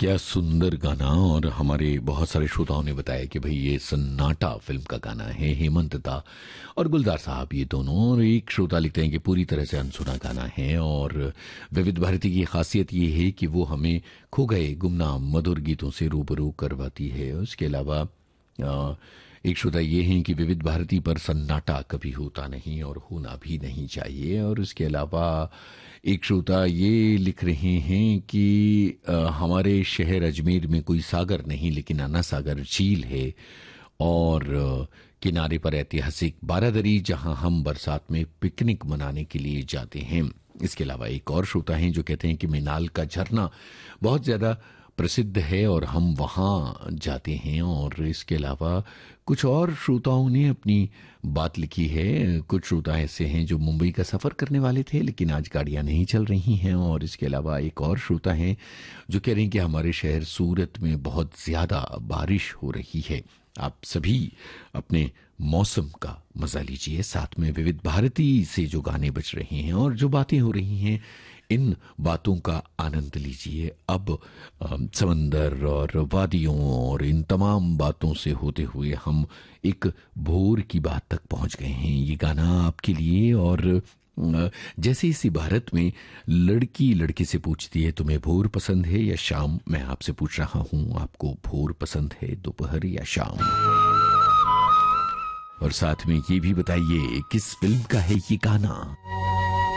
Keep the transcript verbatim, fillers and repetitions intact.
क्या सुंदर गाना। और हमारे बहुत सारे श्रोताओं ने बताया कि भाई ये सन्नाटा फिल्म का गाना है। हेमंत दा और गुलजार साहब ये दोनों। और एक श्रोता लिखते हैं कि पूरी तरह से अनसुना गाना है। और विविध भारती की खासियत ये है कि वो हमें खो गए गुमनाम मधुर गीतों से रूबरू करवाती है। उसके अलावा अ, एक श्रोता ये है कि विविध भारती पर सन्नाटा कभी होता नहीं और होना भी नहीं चाहिए। और उसके अलावा एक श्रोता ये लिख रहे हैं कि अ, हमारे शहर अजमेर में कोई सागर नहीं लेकिन अन्ना सागर झील है। और अ, किनारे पर ऐतिहासिक बारादरी जहां हम बरसात में पिकनिक मनाने के लिए जाते हैं। इसके अलावा एक और श्रोता हैं जो कहते हैं कि मिनाल का झरना बहुत ज्यादा प्रसिद्ध है और हम वहां जाते हैं। और इसके अलावा कुछ और श्रोताओं ने अपनी बात लिखी है। कुछ श्रोता ऐसे हैं जो मुंबई का सफर करने वाले थे लेकिन आज गाड़ियां नहीं चल रही हैं। और इसके अलावा एक और श्रोता हैं जो कह रहे हैं कि हमारे शहर सूरत में बहुत ज्यादा बारिश हो रही है। आप सभी अपने मौसम का मजा लीजिए, साथ में विविध भारती से जो गाने बज रहे हैं और जो बातें हो रही हैं इन बातों का आनंद लीजिए। अब अम, समंदर और वादियों और इन तमाम बातों से होते हुए हम एक भोर की बात तक पहुंच गए हैं। ये गाना आपके लिए। और अ, जैसे इसी भारत में लड़की लड़के से पूछती है तुम्हें भोर पसंद है या शाम, मैं आपसे पूछ रहा हूं आपको भोर पसंद है दोपहर या शाम। और साथ में ये भी बताइए किस फिल्म का है ये गाना।